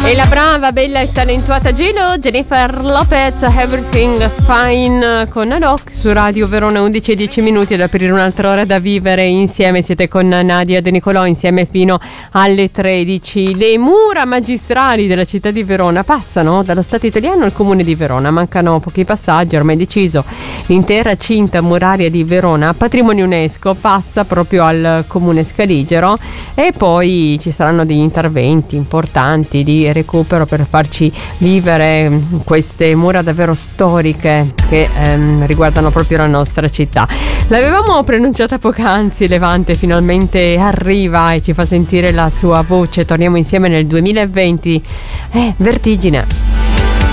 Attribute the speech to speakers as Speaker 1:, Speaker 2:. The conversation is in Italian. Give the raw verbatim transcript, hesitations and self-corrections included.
Speaker 1: E la brava, bella e talentuata Gelo, Jennifer Lopez, Everything Fine con Alok su Radio Verona. Undici e dieci minuti ad aprire un'altra ora da vivere insieme. Siete con Nadia De Nicolò insieme fino alle tredici. Le mura magistrali della città di Verona passano dallo Stato italiano al comune di Verona. Mancano pochi passaggi, ormai deciso. L'intera cinta muraria di Verona, patrimonio UNESCO, passa proprio al comune scaligero, e poi ci saranno degli interventi importanti di recupero per farci vivere queste mura davvero storiche che ehm, riguardano proprio la nostra città. L'avevamo pronunciata poc'anzi, Levante finalmente arriva e ci fa sentire la sua voce. Torniamo insieme nel duemilaventi. Eh, vertigine.